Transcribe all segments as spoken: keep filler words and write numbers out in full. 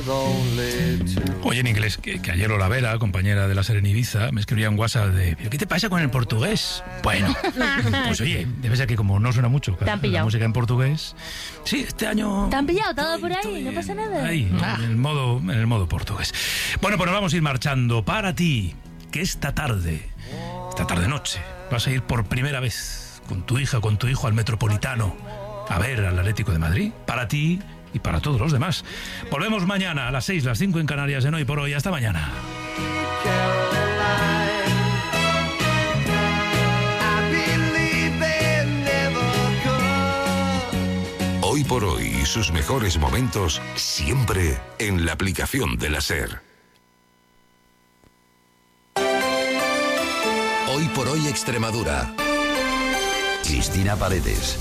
Oye, en inglés, que, que ayer Olavera, compañera de la SER en Ibiza, me escribía un WhatsApp de ¿pero qué te pasa con el portugués? Bueno, pues oye, debe ser que como no suena mucho la música en portugués. Sí, este año... ¿Te han pillado todo estoy, por ahí? estoy, No pasa nada. Ahí, ah. en, el modo, en el modo portugués. Bueno, pues nos vamos a ir marchando. Para ti, que esta tarde, esta tarde-noche, vas a ir por primera vez con tu hija, con tu hijo al Metropolitano a ver al Atlético de Madrid. Para ti y para todos los demás. Volvemos mañana a las seis, las cinco en Canarias en Hoy por Hoy. Hasta mañana. Hoy por Hoy y sus mejores momentos siempre en la aplicación de la SER. Hoy por Hoy Extremadura. Cristina Paredes.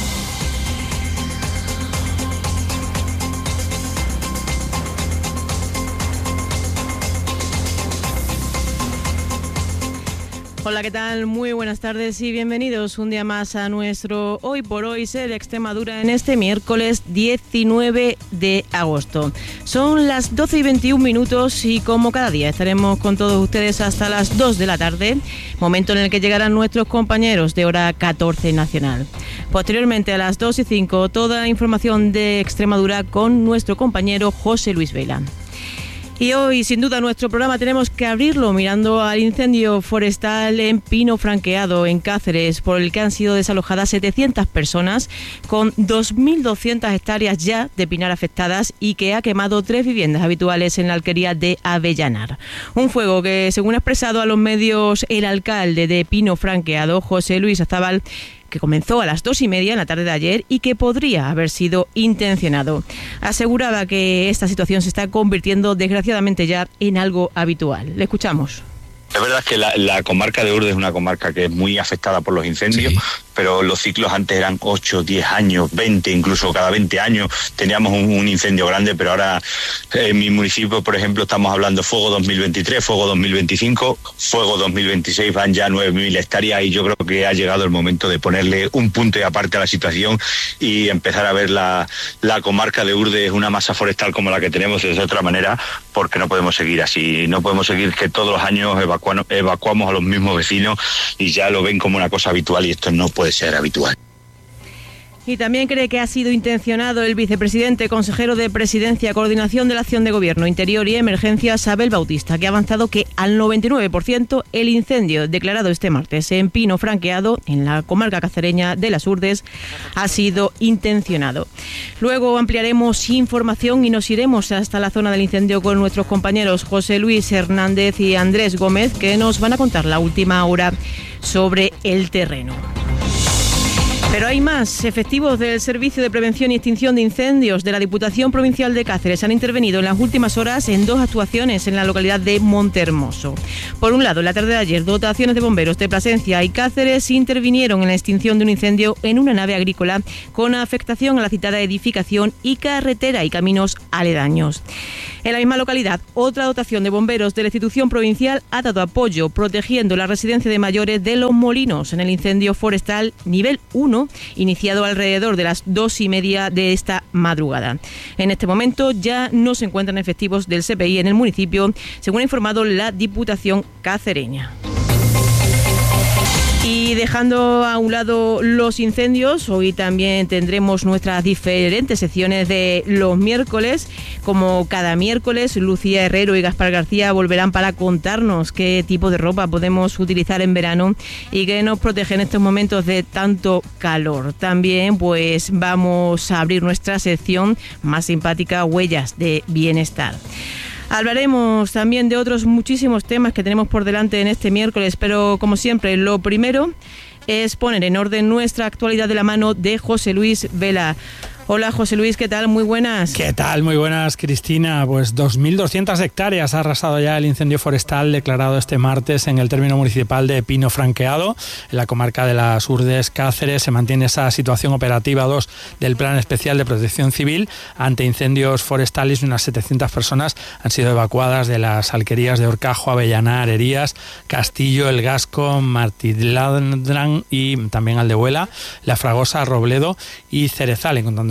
Hola, ¿qué tal? Muy buenas tardes y bienvenidos un día más a nuestro Hoy por Hoy SER Extremadura en este miércoles diecinueve de agosto. Son las doce y veintiún minutos y como cada día estaremos con todos ustedes hasta las dos de la tarde, momento en el que llegarán nuestros compañeros de hora catorce nacional. Posteriormente a las dos y cinco, toda información de Extremadura con nuestro compañero José Luis Vela. Y hoy, sin duda, nuestro programa tenemos que abrirlo mirando al incendio forestal en Pino Franqueado, en Cáceres, por el que han sido desalojadas setecientas personas, con dos mil doscientas hectáreas ya de pinar afectadas y que ha quemado tres viviendas habituales en la alquería de Avellanar. Un fuego que, según ha expresado a los medios el alcalde de Pino Franqueado, José Luis Azabal, que comenzó a las dos y media en la tarde de ayer y que podría haber sido intencionado. Aseguraba que esta situación se está convirtiendo desgraciadamente ya en algo habitual. Le escuchamos. Es verdad que la, la comarca de Urdes es una comarca que es muy afectada por los incendios, sí, pero los ciclos antes eran ocho, diez años, veinte, incluso cada veinte años teníamos un, un incendio grande, pero ahora en mi municipio, por ejemplo, estamos hablando fuego dos mil veintitrés, fuego dos mil veinticinco, fuego dos mil veintiséis, van ya nueve mil hectáreas y yo creo que ha llegado el momento de ponerle un punto y aparte a la situación y empezar a ver la, la comarca de Urdes, una masa forestal como la que tenemos, de otra manera, porque no podemos seguir así, no podemos seguir que todos los años evacuamos evacuamos a los mismos vecinos y ya lo ven como una cosa habitual y esto no puede ser habitual. Y también cree que ha sido intencionado el vicepresidente consejero de Presidencia, Coordinación de la Acción de Gobierno, Interior y Emergencias, Abel Bautista, que ha avanzado que al noventa y nueve por ciento el incendio declarado este martes en Pino Franqueado, en la comarca cacereña de las Urdes, ha sido intencionado. Luego ampliaremos información y nos iremos hasta la zona del incendio con nuestros compañeros José Luis Hernández y Andrés Gómez, que nos van a contar la última hora sobre el terreno. Pero hay más. Efectivos del Servicio de Prevención y Extinción de Incendios de la Diputación Provincial de Cáceres han intervenido en las últimas horas en dos actuaciones en la localidad de Montehermoso. Por un lado, en la tarde de ayer, dotaciones de bomberos de Plasencia y Cáceres intervinieron en la extinción de un incendio en una nave agrícola con afectación a la citada edificación y carretera y caminos aledaños. En la misma localidad, otra dotación de bomberos de la institución provincial ha dado apoyo protegiendo la residencia de mayores de Los Molinos en el incendio forestal nivel uno, iniciado alrededor de las dos y media de esta madrugada. En este momento ya no se encuentran efectivos del C P I en el municipio, según ha informado la Diputación cacereña. Y dejando a un lado los incendios, hoy también tendremos nuestras diferentes secciones de los miércoles. Como cada miércoles, Lucía Herrero y Gaspar García volverán para contarnos qué tipo de ropa podemos utilizar en verano y qué nos protege en estos momentos de tanto calor. También pues vamos a abrir nuestra sección más simpática, Huellas de Bienestar. Hablaremos también de otros muchísimos temas que tenemos por delante en este miércoles, pero como siempre, lo primero es poner en orden nuestra actualidad de la mano de José Luis Vela. Hola José Luis, ¿qué tal? Muy buenas. ¿Qué tal? Muy buenas, Cristina. Pues dos mil doscientas hectáreas ha arrasado ya el incendio forestal declarado este martes en el término municipal de Pino Franqueado. En la comarca de las Urdes, Cáceres, se mantiene esa situación operativa dos del Plan Especial de Protección Civil ante incendios forestales y unas setecientas personas han sido evacuadas de las alquerías de Horcajo, Avellanar, Herías, Castillo, El Gasco, Martiladrán y también Aldehuela, La Fragosa, Robledo y Cerezal, encontrándose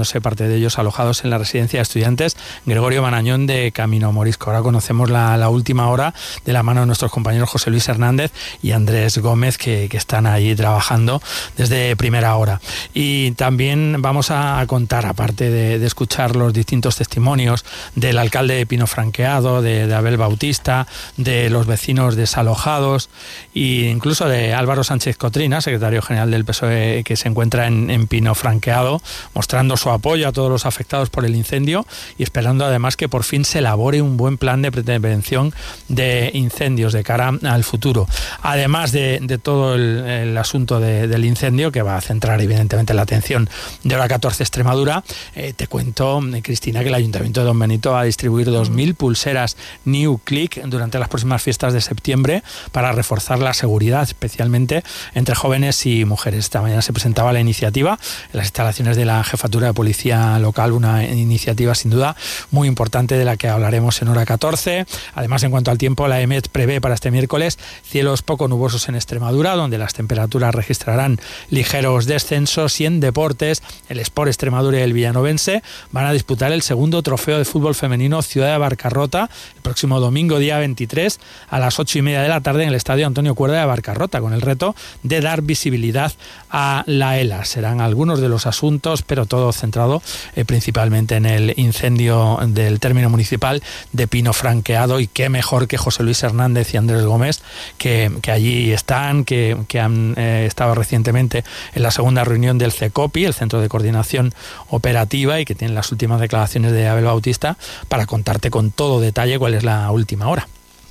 encontrándose parte de ellos alojados en la residencia de estudiantes Gregorio Marañón de Camino Morisco. Ahora conocemos la, la última hora de la mano de nuestros compañeros José Luis Hernández y Andrés Gómez, que, que están ahí trabajando desde primera hora. Y también vamos a contar, aparte de, de escuchar los distintos testimonios del alcalde de Pino Franqueado, de, de Abel Bautista, de los vecinos desalojados e incluso de Álvaro Sánchez Cotrina, secretario general del P S O E, que se encuentra en, en Pino Franqueado, mostrando su apoyo a todos los afectados por el incendio y esperando además que por fin se elabore un buen plan de prevención de incendios de cara al futuro. Además de, de todo el, el asunto de, del incendio, que va a centrar evidentemente la atención de Hora catorce Extremadura, eh, te cuento, Cristina, que el Ayuntamiento de Don Benito va a distribuir dos mil pulseras New Click durante las próximas fiestas de septiembre para reforzar la seguridad, especialmente entre jóvenes y mujeres. Esta mañana se presentaba la iniciativa en las instalaciones de la Jefatura de Policía Local, una iniciativa sin duda muy importante de la que hablaremos en Hora catorce. Además, en cuanto al tiempo, la EMET prevé para este miércoles cielos poco nubosos en Extremadura, donde las temperaturas registrarán ligeros descensos, y en deportes, el Sport Extremadura y el Villanovense van a disputar el segundo trofeo de fútbol femenino Ciudad de Barcarrota el próximo domingo, día veintitrés, a las ocho y media de la tarde en el Estadio Antonio Cuerda de Barcarrota, con el reto de dar visibilidad a la ELA. Serán algunos de los asuntos, pero todo centrado eh, principalmente en el incendio del término municipal de Pino Franqueado, y qué mejor que José Luis Hernández y Andrés Gómez, que, que allí están, que, que han eh, estado recientemente en la segunda reunión del CECOPI, el Centro de Coordinación Operativa, y que tienen las últimas declaraciones de Abel Bautista para contarte con todo detalle cuál es la última hora.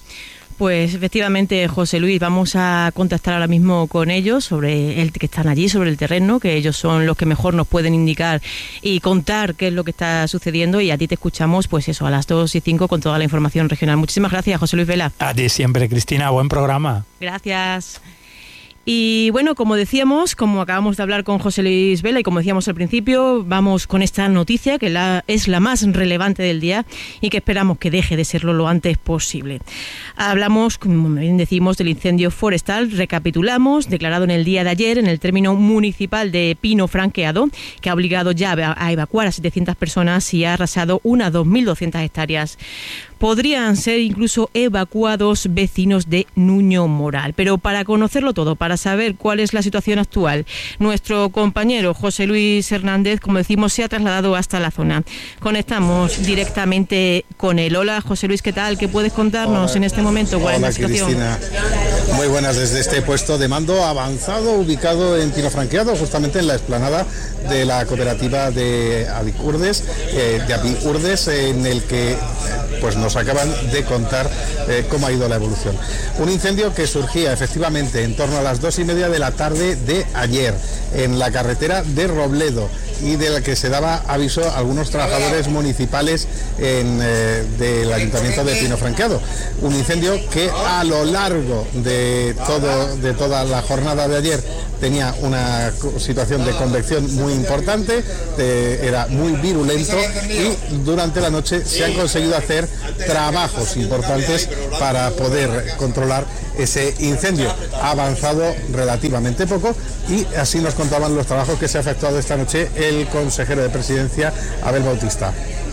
Pues efectivamente, José Luis, vamos a contactar ahora mismo con ellos, sobre el que están allí, sobre el terreno, que ellos son los que mejor nos pueden indicar y contar qué es lo que está sucediendo, y a ti te escuchamos, pues eso, a las dos y cinco con toda la información regional. Muchísimas gracias, José Luis Vela. A ti siempre, Cristina, buen programa. Gracias. Y bueno, como decíamos, como acabamos de hablar con José Luis Vela y como decíamos al principio, vamos con esta noticia que la, es la más relevante del día y que esperamos que deje de serlo lo antes posible. Hablamos, como bien decimos, del incendio forestal. Recapitulamos, declarado en el día de ayer en el término municipal de Pino Franqueado, que ha obligado ya a evacuar a setecientas personas y ha arrasado unas dos mil doscientas hectáreas. Podrían ser incluso evacuados vecinos de Nuño Moral. Pero para conocerlo todo, para saber cuál es la situación actual, nuestro compañero José Luis Hernández, como decimos, se ha trasladado hasta la zona. Conectamos directamente con él. Hola, José Luis, ¿qué tal? ¿Qué puedes contarnos Hola. en este momento? ¿Cuál Hola, es la situación? Cristina. Muy buenas, desde este puesto de mando avanzado ubicado en Pino Franqueado, justamente en la explanada de la cooperativa de Abicurdes, eh, de Abicurdes, en el que pues nos acaban de contar eh, cómo ha ido la evolución. Un incendio que surgía efectivamente en torno a las dos y media de la tarde de ayer en la carretera de Robledo, y de la que se daba aviso a algunos trabajadores municipales en, eh, del Ayuntamiento de Pino Franqueado. Un incendio que a lo largo de, todo, de toda la jornada de ayer tenía una situación de convección muy importante, de, era muy virulento, y durante la noche se han conseguido hacer trabajos importantes para poder controlar ese incendio. Ha avanzado relativamente poco, y así nos contaban los trabajos que se ha efectuado esta noche el consejero de Presidencia, Abel Bautista.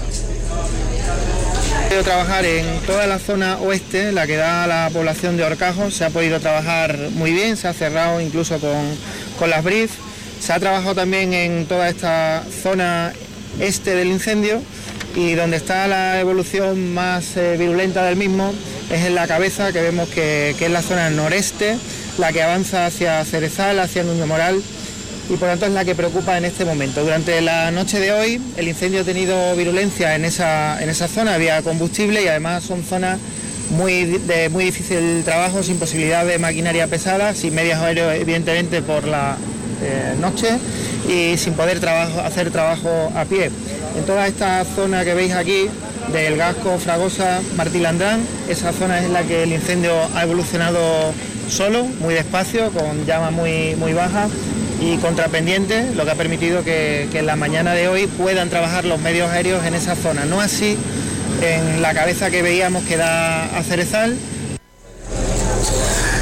Se ha podido trabajar en toda la zona oeste, la que da a la población de Horcajo. Se ha podido trabajar muy bien, se ha cerrado incluso con, con las brief. Se ha trabajado también en toda esta zona este del incendio, y donde está la evolución más eh, virulenta del mismo es en la cabeza, que vemos que, que es la zona noreste, la que avanza hacia Cerezal, hacia Nuño Moral, y por tanto es la que preocupa en este momento. Durante la noche de hoy el incendio ha tenido virulencia en esa, en esa zona, había combustible, y además son zonas muy, de muy difícil trabajo, sin posibilidad de maquinaria pesada, sin medios aéreos evidentemente por la eh, noche, y sin poder trabajo, hacer trabajo a pie. En toda esta zona que veis aquí, del Gasco, Fragosa, Martí Landrán, esa zona es la que el incendio ha evolucionado solo, muy despacio, con llama muy, muy baja y contrapendiente, lo que ha permitido que, que en la mañana de hoy puedan trabajar los medios aéreos en esa zona. No así en la cabeza que veíamos que da a Cerezal.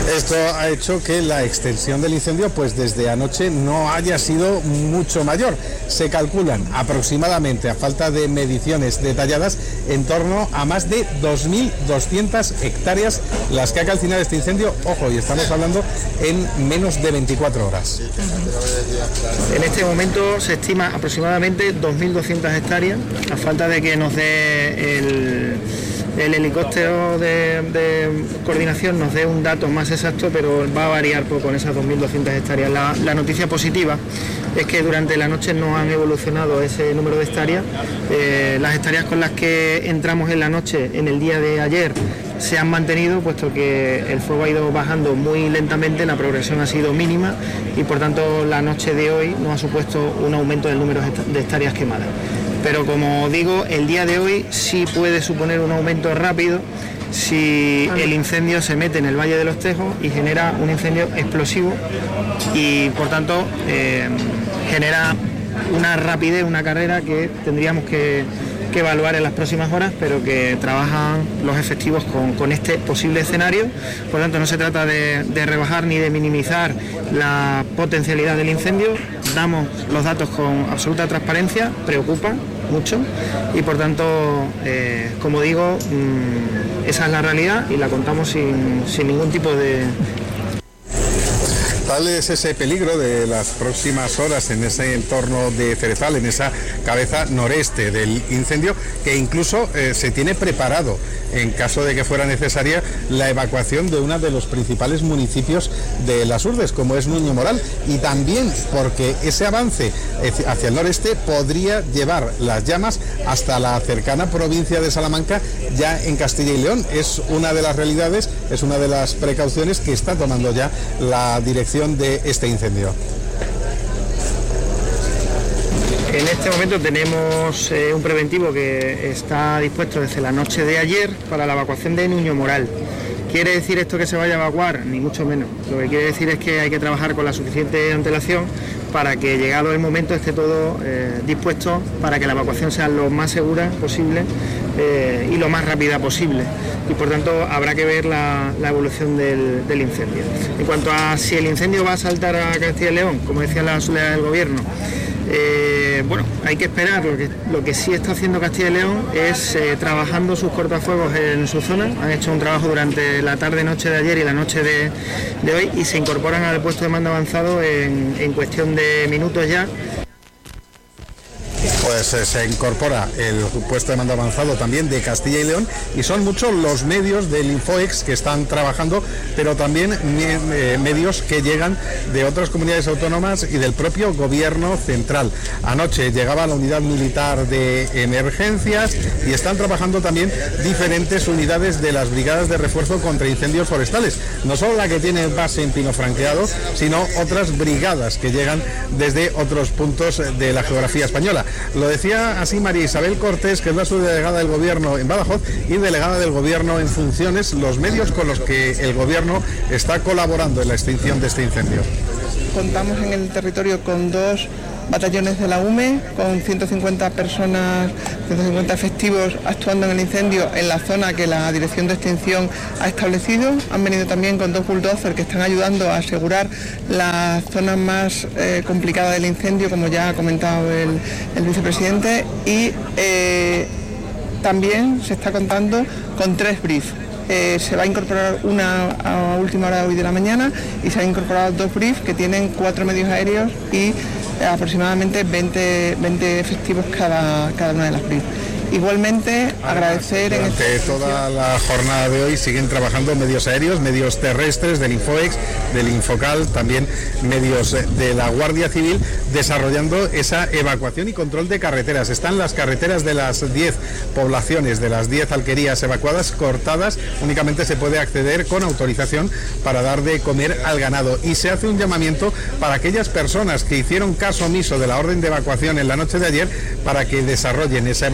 Esto ha hecho que la extensión del incendio pues desde anoche no haya sido mucho mayor. Se calculan aproximadamente, a falta de mediciones detalladas, en torno a más de dos mil doscientas hectáreas las que ha calcinado este incendio. Ojo, y estamos hablando en menos de veinticuatro horas. En este momento se estima aproximadamente dos mil doscientas hectáreas, a falta de que nos dé el... El helicóptero de, de coordinación nos dé un dato más exacto, pero va a variar poco en esas dos mil doscientas hectáreas. La, la noticia positiva es que durante la noche no han evolucionado ese número de hectáreas. Eh, las hectáreas con las que entramos en la noche, en el día de ayer, se han mantenido, puesto que el fuego ha ido bajando muy lentamente, la progresión ha sido mínima y por tanto la noche de hoy no ha supuesto un aumento del número de hectáreas quemadas. Pero como digo, el día de hoy sí puede suponer un aumento rápido si el incendio se mete en el Valle de los Tejos y genera un incendio explosivo y por tanto eh, genera una rapidez, una carrera que tendríamos que, que evaluar en las próximas horas, pero que trabajan los efectivos con, con este posible escenario. Por tanto, no se trata de, de rebajar ni de minimizar la potencialidad del incendio. Damos los datos con absoluta transparencia, preocupa mucho y por tanto, eh, como digo, mmm, esa es la realidad y la contamos sin, sin ningún tipo de... Tal es ese peligro de las próximas horas en ese entorno de Cerezal, en esa cabeza noreste del incendio, que incluso eh, se tiene preparado, en caso de que fuera necesaria, la evacuación de uno de los principales municipios de las Urdes, como es Nuño Moral, y también porque ese avance hacia el noreste podría llevar las llamas hasta la cercana provincia de Salamanca, ya en Castilla y León. Es una de las realidades, es una de las precauciones que está tomando ya la dirección de este incendio. En este momento tenemos eh, un preventivo que está dispuesto desde la noche de ayer para la evacuación de Nuño Moral. ¿Quiere decir esto que se vaya a evacuar? Ni mucho menos. Lo que quiere decir es que hay que trabajar con la suficiente antelación para que, llegado el momento, esté todo eh, dispuesto para que la evacuación sea lo más segura posible eh, y lo más rápida posible. Y por tanto habrá que ver la, la evolución del, del incendio. En cuanto a si el incendio va a saltar a Castilla y León, como decía la soledad del gobierno, Eh, bueno, hay que esperar. Lo que, lo que sí está haciendo Castilla y León es eh, trabajando sus cortafuegos en su zona. Han hecho un trabajo durante la tarde-noche de ayer y la noche de, de hoy y se incorporan al puesto de mando avanzado en, en cuestión de minutos ya. Pues eh, se incorpora el puesto de mando avanzado también de Castilla y León y son muchos los medios del Infoex que están trabajando, pero también me, eh, medios que llegan de otras comunidades autónomas y del propio gobierno central. Anoche llegaba la unidad militar de emergencias y están trabajando también diferentes unidades de las brigadas de refuerzo contra incendios forestales, no solo la que tiene base en Pino Franqueado, sino otras brigadas que llegan desde otros puntos de la geografía española. Lo decía así María Isabel Cortés, que es la subdelegada del Gobierno en Badajoz y delegada del Gobierno en funciones, los medios con los que el Gobierno está colaborando en la extinción de este incendio. Contamos en el territorio con dos batallones de la U M E, con ciento cincuenta personas, ciento cincuenta efectivos actuando en el incendio en la zona que la Dirección de Extinción ha establecido. Han venido también con dos bulldozers que están ayudando a asegurar las zonas más eh, complicadas del incendio, como ya ha comentado el, el vicepresidente, y eh, también se está contando con tres briefs. Eh, se va a incorporar una a última hora de hoy de la mañana y se han incorporado dos briefs que tienen cuatro medios aéreos y eh, aproximadamente veinte, veinte efectivos cada, cada una de las briefs. Igualmente, agradecer... Durante toda la jornada de hoy siguen trabajando medios aéreos, medios terrestres del Infoex, del Infocal, también medios de la Guardia Civil, desarrollando esa evacuación y control de carreteras. Están las carreteras de las diez poblaciones, de las diez alquerías evacuadas, cortadas. Únicamente se puede acceder con autorización para dar de comer al ganado. Y se hace un llamamiento para aquellas personas que hicieron caso omiso de la orden de evacuación en la noche de ayer, para que desarrollen esa evacuación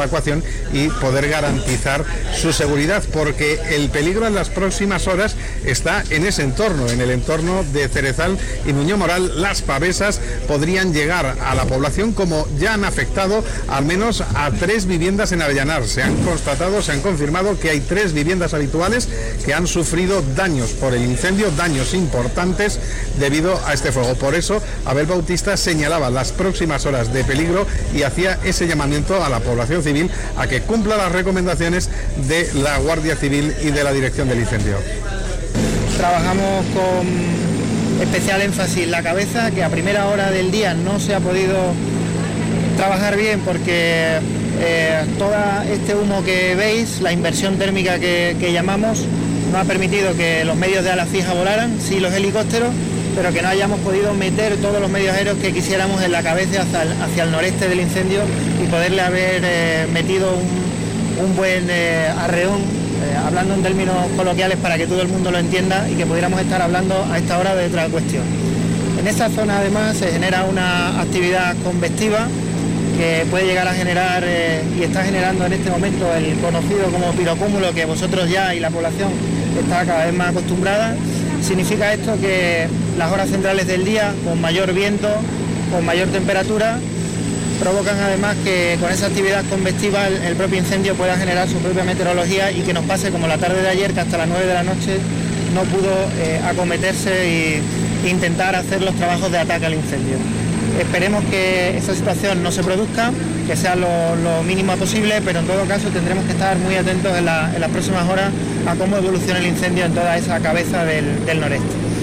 y poder garantizar su seguridad, porque el peligro en las próximas horas está en ese entorno, en el entorno de Cerezal y Muñoz Moral. Las pavesas podrían llegar a la población, como ya han afectado al menos a tres viviendas en Avellanar. Se han constatado, se han confirmado que hay tres viviendas habituales que han sufrido daños por el incendio, daños importantes debido a este fuego. Por eso Abel Bautista señalaba las próximas horas de peligro y hacía ese llamamiento a la población civil a que cumpla las recomendaciones de la Guardia Civil y de la Dirección del Incendio. Trabajamos con especial énfasis la cabeza, que a primera hora del día no se ha podido trabajar bien porque eh, todo este humo que veis, la inversión térmica que, que llamamos, no ha permitido que los medios de ala fija volaran, sí los helicópteros, pero que no hayamos podido meter todos los medios aéreos que quisiéramos en la cabeza hacia el, hacia el noreste del incendio y poderle haber eh, metido un, un buen eh, arreón, eh, hablando en términos coloquiales para que todo el mundo lo entienda y que pudiéramos estar hablando a esta hora de otra cuestión. En esa zona además se genera una actividad convectiva que puede llegar a generar eh, y está generando en este momento el conocido como pirocúmulo, que vosotros ya y la población está cada vez más acostumbrada. Significa esto que las horas centrales del día, con mayor viento, con mayor temperatura, provocan además que con esa actividad convectiva el, el propio incendio pueda generar su propia meteorología y que nos pase como la tarde de ayer, que hasta las nueve de la noche no pudo eh, acometerse e intentar hacer los trabajos de ataque al incendio. Esperemos que esa situación no se produzca, que sea lo, lo mínimo posible, pero en todo caso tendremos que estar muy atentos en, la, en las próximas horas a cómo evoluciona el incendio en toda esa cabeza del, del noreste.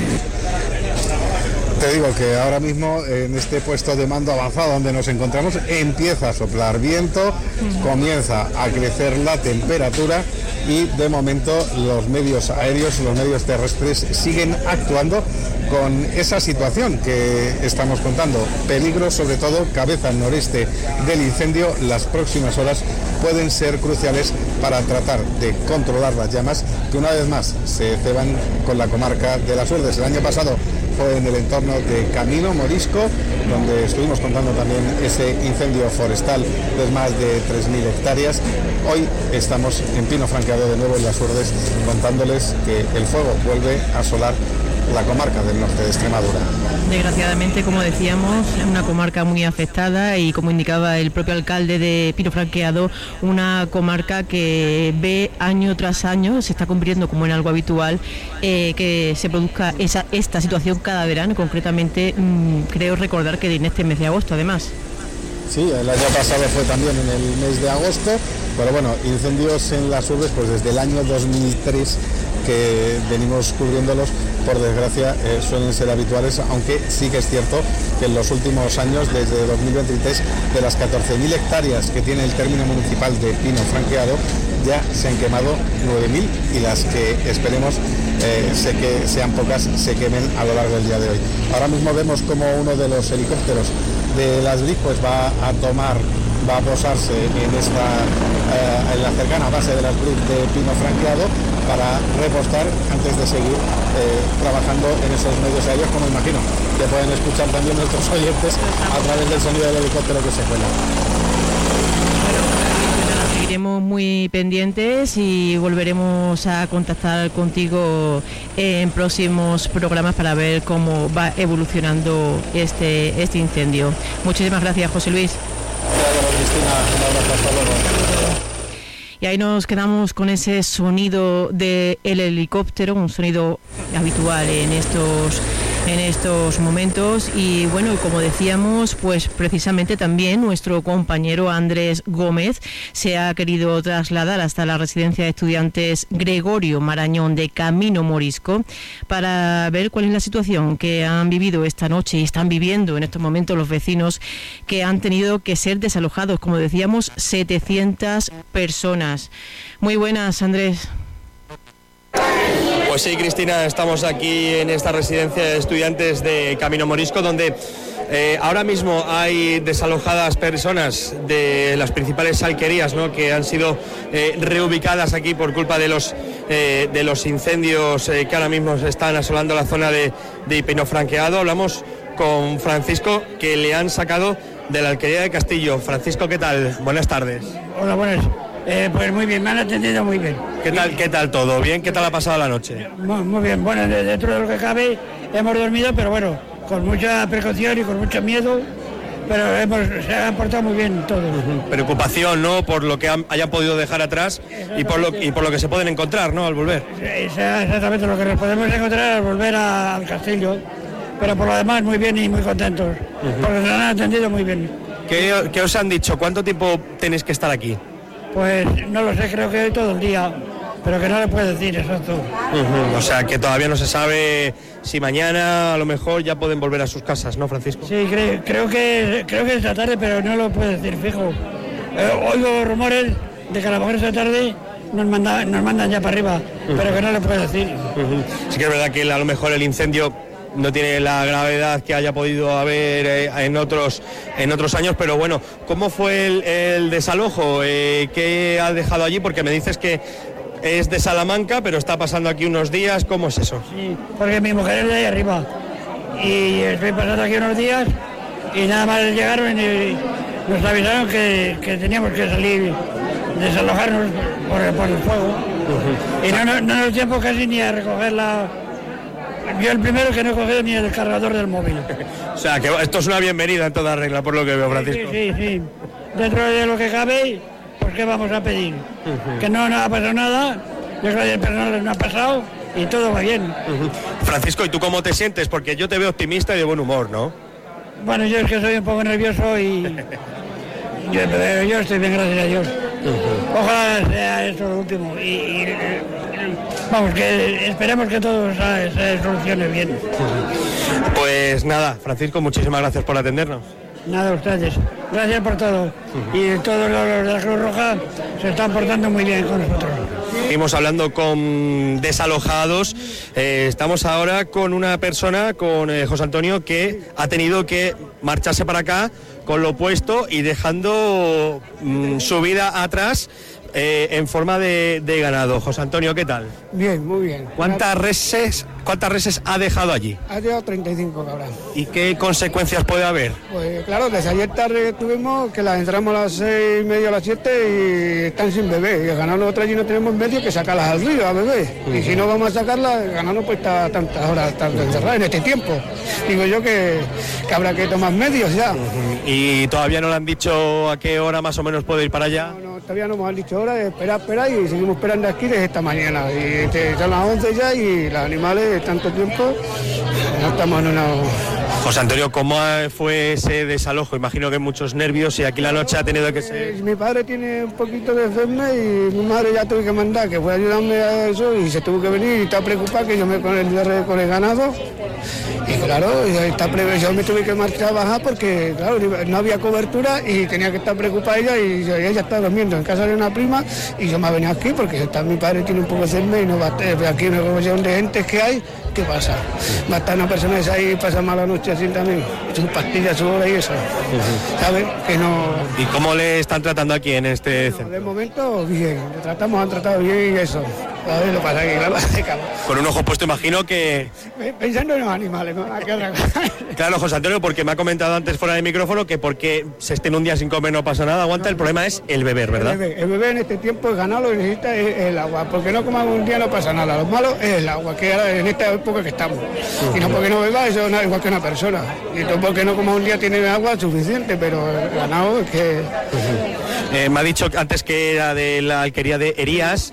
Te digo que ahora mismo en este puesto de mando avanzado donde nos encontramos empieza a soplar viento, comienza a crecer la temperatura y de momento los medios aéreos, los medios terrestres siguen actuando con esa situación que estamos contando. Peligro, sobre todo cabeza noreste del incendio. Las próximas horas pueden ser cruciales para tratar de controlar las llamas que una vez más se ceban con la comarca de las Urdes. El año pasado fue en el entorno de Camino Morisco, donde estuvimos contando también ese incendio forestal de más de tres mil hectáreas. Hoy estamos en Pino Franqueado de nuevo en las Urdes, contándoles que el fuego vuelve a asolar la comarca del norte de Extremadura. Desgraciadamente, como decíamos, una comarca muy afectada y, como indicaba el propio alcalde de Pino Franqueado, una comarca que ve año tras año, se está convirtiendo como en algo habitual, eh, que se produzca esa, esta situación cada verano, concretamente mmm, creo recordar que en este mes de agosto además. Sí, el año pasado fue también en el mes de agosto, pero bueno, incendios en las Urdes pues desde el año dos mil tres que venimos cubriéndolos, por desgracia eh, suelen ser habituales, aunque sí que es cierto que en los últimos años, desde dos mil veintitrés, de las catorce mil hectáreas que tiene el término municipal de Pino Franqueado, ya se han quemado nueve mil y las que esperemos eh, sé que sean pocas se quemen a lo largo del día de hoy. Ahora mismo vemos como uno de los helicópteros de las B R I C pues va a tomar, va a posarse en esta eh, en la cercana base de las B R I C de Pino Franqueado para repostar antes de seguir eh, trabajando en esos medios aéreos, como imagino que pueden escuchar también nuestros oyentes a través del sonido del helicóptero que se cuela. Seguiremos muy pendientes y volveremos a contactar contigo en próximos programas para ver cómo va evolucionando este, este incendio. Muchísimas gracias, José Luis. Gracias, Cristina. Un abrazo, hasta luego. Y ahí nos quedamos con ese sonido del helicóptero, un sonido habitual en estos en estos momentos. Y bueno, como decíamos, pues precisamente también nuestro compañero Andrés Gómez se ha querido trasladar hasta la residencia de estudiantes Gregorio Marañón de Camino Morisco para ver cuál es la situación que han vivido esta noche y están viviendo en estos momentos los vecinos, que han tenido que ser desalojados, como decíamos, setecientas personas. Muy buenas, Andrés. Pues sí, Cristina, estamos aquí en esta residencia de estudiantes de Camino Morisco, donde eh, ahora mismo hay desalojadas personas de las principales alquerías, ¿no?, que han sido eh, reubicadas aquí por culpa de los eh, de los incendios eh, que ahora mismo están asolando la zona de, de Pino Franqueado. Hablamos con Francisco, que le han sacado de la Alquería de Castillo. Francisco, ¿qué tal? Buenas tardes. Hola, buenas. Eh, pues muy bien, me han atendido muy bien. ¿Qué tal, qué tal todo? ¿Bien? ¿Qué tal ha pasado la noche? Muy, muy bien, bueno, dentro de lo que cabe hemos dormido, pero bueno, con mucha precaución y con mucho miedo, pero hemos, se han portado muy bien todos. Uh-huh. Preocupación, ¿no?, por lo que han, hayan podido dejar atrás y por, lo, y por lo que se pueden encontrar, ¿no?, al volver. Es exactamente lo que nos podemos encontrar al volver a, al castillo, pero por lo demás muy bien y muy contentos, uh-huh. porque nos han atendido muy bien. ¿Qué, ¿Qué os han dicho? ¿Cuánto tiempo tenéis que estar aquí? Pues no lo sé, creo que todo el día, pero que no le puedo decir exacto. Uh-huh. O sea, que todavía no se sabe si mañana a lo mejor ya pueden volver a sus casas, ¿no, Francisco? Sí, creo, creo que creo que esta tarde, pero no lo puedo decir fijo. Eh, oigo rumores de que a lo mejor esta tarde nos, manda, nos mandan ya para arriba, uh-huh. pero que no le puedo decir. Uh-huh. Sí que es verdad que a lo mejor el incendio no tiene la gravedad que haya podido haber eh, en otros en otros años, pero bueno, ¿cómo fue el, el desalojo? Eh, ¿Qué ha dejado allí? Porque me dices que es de Salamanca, pero está pasando aquí unos días. ¿Cómo es eso? Sí, porque mi mujer es de ahí arriba y estoy pasando aquí unos días y nada más llegaron y nos avisaron que, que teníamos que salir, desalojarnos por, por el fuego. Uh-huh. Y no, no, no nos dio tiempo casi ni a recoger la... Yo el primero que no he cogido ni el cargador del móvil. O sea, que esto es una bienvenida en toda regla, por lo que veo, Francisco. Sí, sí, sí. Dentro de lo que cabe, pues ¿qué vamos a pedir? Uh-huh. Que no, no ha pasado nada, yo creo que el personal no ha pasado y todo va bien. Uh-huh. Francisco, ¿y tú cómo te sientes? Porque yo te veo optimista y de buen humor, ¿no? Bueno, yo es que soy un poco nervioso y yo, yo estoy bien, gracias a Dios. Uh-huh. Ojalá sea esto lo último y, y vamos, que esperemos que todo se, se solucione bien. Uh-huh. Pues nada, Francisco, muchísimas gracias por atendernos. Nada, ustedes. Gracias por todo. Uh-huh. Y todos los de la Cruz Roja se están portando muy bien con nosotros. Seguimos hablando con desalojados. Eh, estamos ahora con una persona, con eh, José Antonio, que ha tenido que marcharse para acá con lo puesto y dejando mmm, su vida atrás eh, en forma de, de ganado. José Antonio, ¿qué tal? Bien, muy bien. ¿Cuántas reses, cuántas reses ha dejado allí? Ha dejado treinta y cinco cabras. ¿Y qué consecuencias puede haber? Pues claro, desde ayer tarde tuvimos que las entramos a las seis y media, a las siete y están sin bebé. Y el ganado nosotros allí no tenemos medio que sacarlas al río a bebé. Uh-huh. Y si no vamos a sacarlas, el ganado no puede estar tantas horas tanto encerrado en este tiempo. Digo yo que, que habrá que tomar medios ya. Uh-huh. ¿Y todavía no le han dicho a qué hora más o menos puede ir para allá? No, no, todavía no nos han dicho hora, espera, espera y seguimos esperando aquí desde esta mañana. Y te, son las once ya y los animales tanto tiempo no estamos en una... José Antonio, ¿cómo fue ese desalojo? Imagino que muchos nervios y aquí la noche ha tenido que ser... Eh, mi padre tiene un poquito de enferme y mi madre ya tuve que mandar que fue a ayudarme a eso y se tuvo que venir y está preocupada que yo me con el, con el ganado. Y claro, está pre- yo me tuve que marchar a bajar porque claro, no había cobertura y tenía que estar preocupada ella y ella está durmiendo en casa de una prima y yo me venía aquí porque está, mi padre tiene un poco de enferme y no va a estar aquí una conversación de gente que hay. ¿Qué pasa? Va a estar una persona esa ahí y pasa mala noche así también, sus pastillas, su hora y eso, uh-huh. ¿Sabes? Que no... ¿Y cómo le están tratando aquí en este centro? De momento, bien, le tratamos, han tratado bien y eso. A ver, lo pasa aquí, claro. Con un ojo puesto, imagino que... Pensando en los animales, ¿no? Claro, José Antonio, porque me ha comentado antes fuera de micrófono que porque se estén un día sin comer no pasa nada, aguanta, no, el problema es el beber, ¿verdad? El bebé, el bebé en este tiempo, el ganado lo que necesita es el agua, porque no comas un día no pasa nada, lo malo es el agua, que ahora en esta época que estamos. Uh-huh. Y no porque no beba, eso es igual que una persona. Y no porque no comas un día tiene agua suficiente, pero el ganado es que... Uh-huh. Eh, me ha dicho antes que era de la alquería de Herías,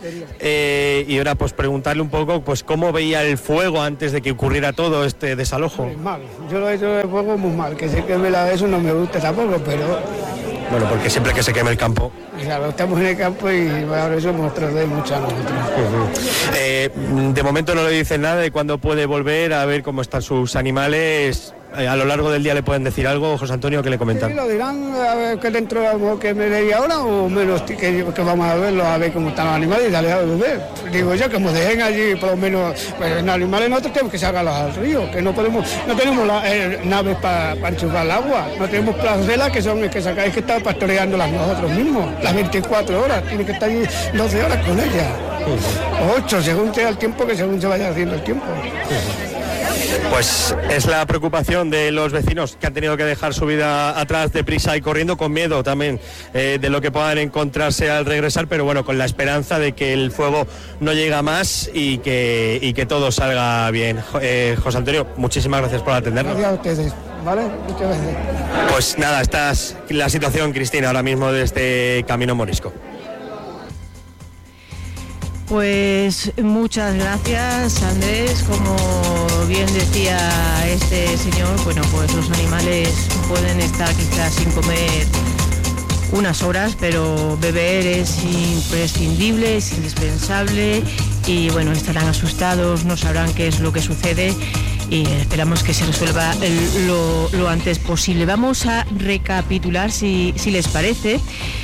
eh, y ahora pues preguntarle un poco pues cómo veía el fuego antes de que ocurriera todo este desalojo. Pues mal, yo lo he hecho de fuego muy mal, que sé que me la de eso no me gusta tampoco, pero... Bueno, porque siempre que se queme el campo. Claro, estamos en el campo y ahora eso nos trae mucho a nosotros. Uh-huh. Eh, de momento no le dicen nada de cuándo puede volver a ver cómo están sus animales. Eh, a lo largo del día le pueden decir algo, José Antonio, ¿qué le comentan? Sí, lo dirán a ver que dentro de que me leí ahora o menos que, que vamos a verlo, a ver cómo están los animales y darle a beber. Digo yo que nos dejen allí por lo menos, pues los animales nosotros tenemos que sacarlos al río, que no podemos, no tenemos la, eh, naves para pa enchufar el agua, no tenemos placelas que son que sacáis que estar pastoreándolas nosotros mismos, las veinticuatro horas, tiene que estar allí doce horas con ellas, o ocho, según sea el tiempo que según se vaya haciendo el tiempo. Pues es la preocupación de los vecinos que han tenido que dejar su vida atrás deprisa y corriendo, con miedo también eh, de lo que puedan encontrarse al regresar, pero bueno, con la esperanza de que el fuego no llegue a más y que, y que todo salga bien. Eh, José Antonio, muchísimas gracias por atendernos. Gracias a ustedes, ¿vale? Muchas gracias. Pues nada, esta es la situación, Cristina, ahora mismo desde Camino Morisco. Pues muchas gracias, Andrés. Como bien decía este señor, bueno, pues los animales pueden estar quizás sin comer unas horas, pero beber es imprescindible, es indispensable y bueno, estarán asustados, no sabrán qué es lo que sucede y esperamos que se resuelva el, lo, lo antes posible. Vamos a recapitular, si, si les parece.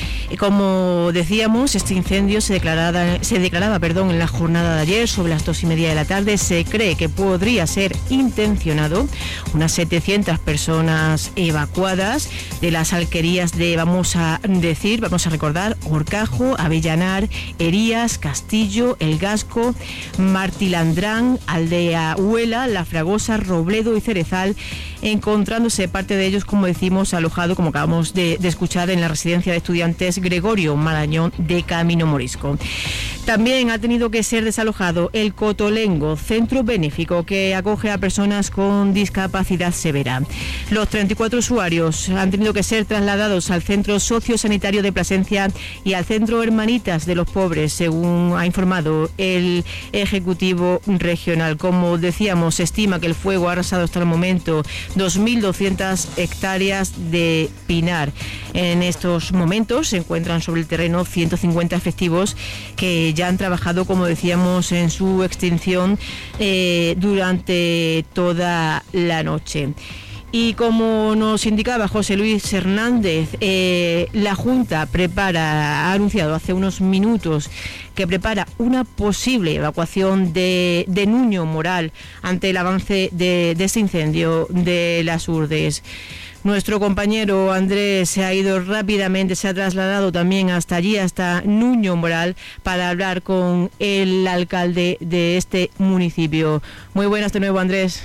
Como decíamos, este incendio se declaraba, se declaraba perdón, en la jornada de ayer sobre las dos y media de la tarde. Se cree que podría ser intencionado. Unas setecientas personas evacuadas de las alquerías de, vamos a decir, vamos a recordar, Horcajo, Avellanar, Herías, Castillo, El Gasco, Martilandrán, Aldea Huela, La Fragosa, Robledo y Cerezal, encontrándose parte de ellos, como decimos, alojado, como acabamos de, de escuchar, en la residencia de estudiantes Gregorio Marañón de Camino Morisco. También ha tenido que ser desalojado el Cotolengo, centro benéfico que acoge a personas con discapacidad severa. Los treinta y cuatro usuarios han tenido que ser trasladados al Centro Sociosanitario de Plasencia y al Centro Hermanitas de los Pobres, según ha informado el Ejecutivo Regional. Como decíamos, se estima que el fuego ha arrasado hasta el momento dos mil doscientas hectáreas de pinar. En estos momentos se encuentran sobre el terreno ciento cincuenta efectivos que ya han trabajado, como decíamos, en su extinción eh, durante toda la noche. Y como nos indicaba José Luis Hernández, eh, la Junta prepara, ha anunciado hace unos minutos que prepara una posible evacuación de, de Nuño Moral ante el avance de, de este incendio de las Urdes. Nuestro compañero Andrés se ha ido rápidamente, se ha trasladado también hasta allí, hasta Nuño Moral, para hablar con el alcalde de este municipio. Muy buenas de nuevo, Andrés.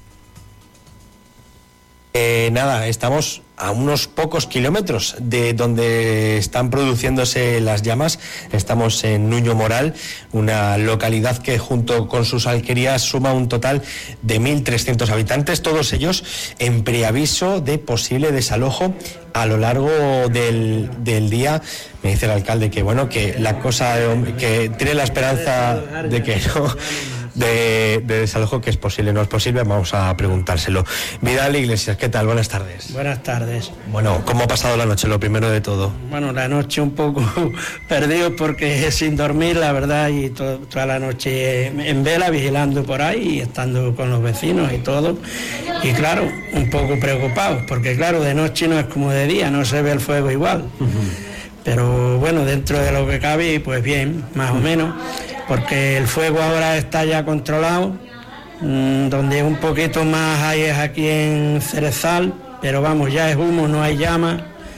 Eh, nada, estamos a unos pocos kilómetros de donde están produciéndose las llamas. Estamos en Nuño Moral, una localidad que junto con sus alquerías suma un total de mil trescientos habitantes, todos ellos en preaviso de posible desalojo a lo largo del, del día. Me dice el alcalde que bueno, que la cosa, que tiene la esperanza de que no... De, de desalojo, que es posible, no es posible, vamos a preguntárselo. Vidal Iglesias, ¿qué tal? Buenas tardes. Buenas tardes. Bueno, ¿cómo ha pasado la noche, lo primero de todo? Bueno, la noche un poco perdido porque sin dormir, la verdad, y to, toda la noche en vela, vigilando por ahí y estando con los vecinos y todo. Y claro, un poco preocupados, porque claro, de noche no es como de día, no se ve el fuego igual. Uh-huh. Pero bueno, dentro de lo que cabe, pues bien, más o menos, porque el fuego ahora está ya controlado, mmm, donde un poquito más hay es aquí en Cerezal, pero vamos, ya es humo, no hay llama,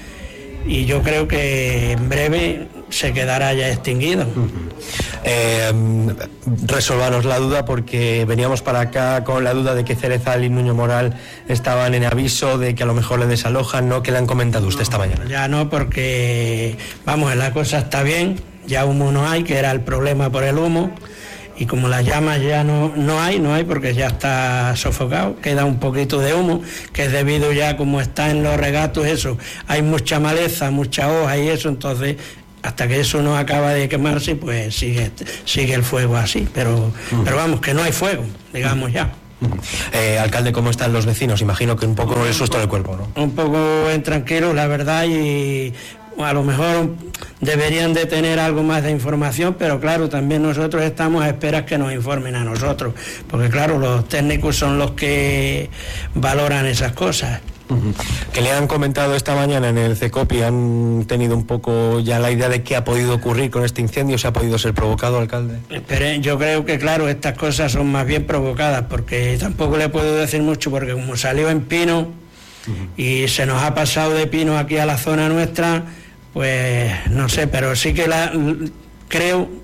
y yo creo que en breve se quedará ya extinguido. Uh-huh. Eh, resolvanos la duda, porque veníamos para acá con la duda de que Cerezal y Nuño Moral estaban en aviso de que a lo mejor le desalojan, ¿no? ¿Qué le han comentado usted no, esta mañana? Ya no, porque vamos, la cosa está bien, ya humo no hay, que era el problema por el humo, y como las llamas ya no, no hay, no hay porque ya está sofocado, queda un poquito de humo, que es debido ya como está en los regatos eso, hay mucha maleza, mucha hoja y eso, entonces hasta que eso no acaba de quemarse, pues sigue, sigue el fuego así, pero, uh-huh. pero vamos, que no hay fuego, digamos ya. Uh-huh. Eh, alcalde, ¿cómo están los vecinos? Imagino que un poco el susto del cuerpo, ¿no? Un poco intranquilos, la verdad, y a lo mejor deberían de tener algo más de información, pero claro, también nosotros estamos a esperas que nos informen a nosotros, porque claro, los técnicos son los que valoran esas cosas. Uh-huh. Que le han comentado esta mañana en el CECOPI, han tenido un poco ya la idea de qué ha podido ocurrir con este incendio, si ha podido ser provocado, alcalde. Pero yo creo que claro, estas cosas son más bien provocadas, porque tampoco le puedo decir mucho, porque como salió en pino uh-huh. y se nos ha pasado de pino aquí a la zona nuestra, pues no sé, pero sí que la, creo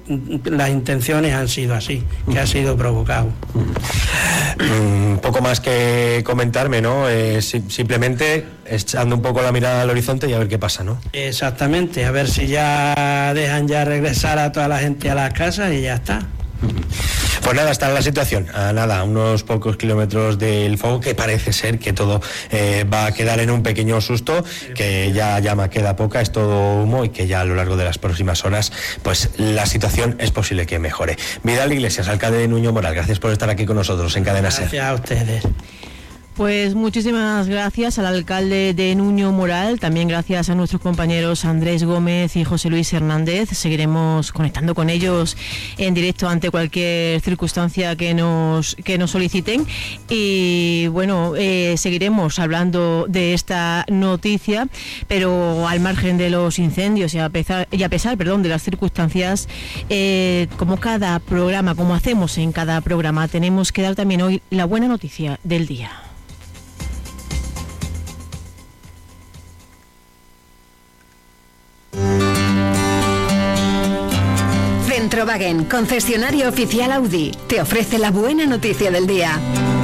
las intenciones han sido así, que ha sido provocado. Un poco más que comentarme, ¿no? Eh, si, simplemente echando un poco la mirada al horizonte y a ver qué pasa, ¿no? Exactamente, a ver si ya dejan ya regresar a toda la gente a las casas y ya está. Pues nada, está la situación, a nada, a unos pocos kilómetros del fuego, que parece ser que todo eh, va a quedar en un pequeño susto, que ya llama queda poca, es todo humo y que ya a lo largo de las próximas horas pues la situación es posible que mejore. Vidal Iglesias, alcalde de Nuño Moral, gracias por estar aquí con nosotros en Cadena Ser. Gracias a ustedes. Pues muchísimas gracias al alcalde de Nuño Moral, también gracias a nuestros compañeros Andrés Gómez y José Luis Hernández. Seguiremos conectando con ellos en directo ante cualquier circunstancia que nos que nos soliciten. Y bueno, eh, seguiremos hablando de esta noticia, pero al margen de los incendios y a pesar, y a pesar perdón, de las circunstancias, eh, como cada programa, como hacemos en cada programa, tenemos que dar también hoy la buena noticia del día. Centrowagen, concesionario oficial Audi, te ofrece la buena noticia del día.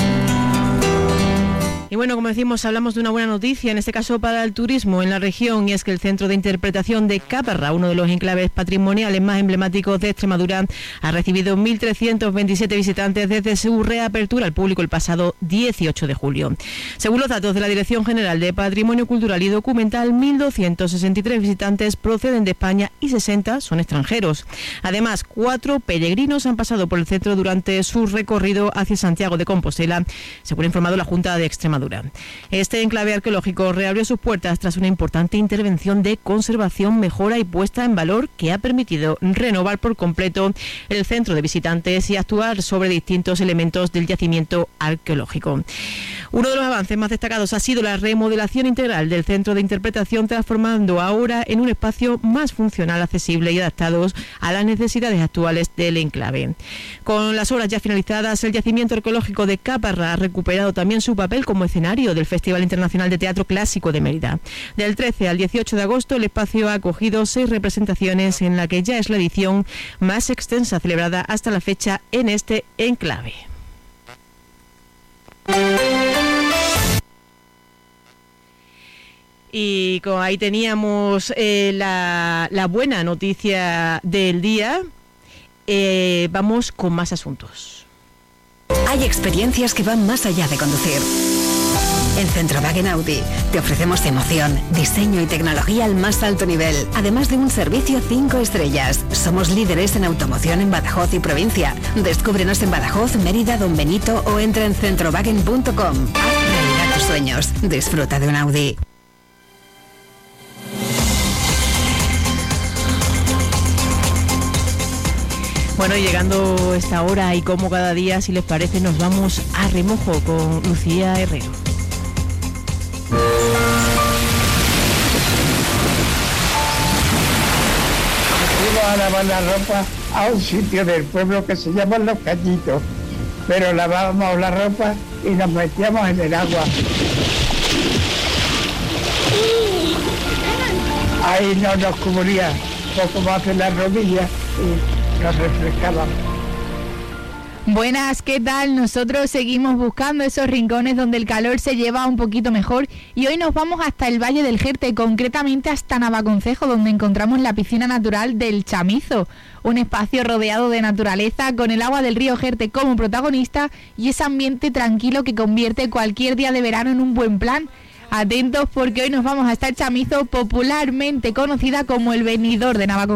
Y bueno, como decimos, hablamos de una buena noticia, en este caso para el turismo en la región, y es que el Centro de Interpretación de Caparra, uno de los enclaves patrimoniales más emblemáticos de Extremadura, ha recibido mil trescientos veintisiete visitantes desde su reapertura al público el pasado dieciocho de julio. Según los datos de la Dirección General de Patrimonio Cultural y Documental, mil doscientos sesenta y tres visitantes proceden de España y sesenta son extranjeros. Además, cuatro peregrinos han pasado por el centro durante su recorrido hacia Santiago de Compostela, según ha informado la Junta de Extremadura. Este enclave arqueológico reabrió sus puertas tras una importante intervención de conservación, mejora y puesta en valor que ha permitido renovar por completo el centro de visitantes y actuar sobre distintos elementos del yacimiento arqueológico. Uno de los avances más destacados ha sido la remodelación integral del centro de interpretación, transformando ahora en un espacio más funcional, accesible y adaptado a las necesidades actuales del enclave. Con las obras ya finalizadas, el yacimiento arqueológico de Caparra ha recuperado también su papel como escenario del Festival Internacional de Teatro Clásico de Mérida. Del trece al dieciocho de agosto, el espacio ha acogido seis representaciones, en la que ya es la edición más extensa celebrada hasta la fecha en este enclave. Y como ahí teníamos eh, la, la buena noticia del día, eh, vamos con más asuntos. Hay experiencias que van más allá de conducir. En Centrowagen Audi te ofrecemos emoción, diseño y tecnología al más alto nivel, además de un servicio cinco estrellas. Somos líderes en automoción en Badajoz y provincia. Descúbrenos en Badajoz, Mérida, Don Benito o entra en centrowagen punto com. Haz realidad tus sueños. Disfruta de un Audi. Bueno, y llegando esta hora y como cada día, si les parece, nos vamos a remojo con Lucía Herrero. Fuimos a lavar la ropa a un sitio del pueblo que se llama Los Cañitos, pero lavábamos la ropa y nos metíamos en el agua. Ahí no nos cubría poco más de las rodillas y nos refrescábamos. Buenas, ¿qué tal? Nosotros seguimos buscando esos rincones donde el calor se lleva un poquito mejor y hoy nos vamos hasta el Valle del Jerte, concretamente hasta Navaconcejo, donde encontramos la piscina natural del Chamizo, un espacio rodeado de naturaleza con el agua del río Jerte como protagonista y ese ambiente tranquilo que convierte cualquier día de verano en un buen plan. Atentos porque hoy nos vamos hasta el Chamizo, popularmente conocida como el venidor de Navaconcejo.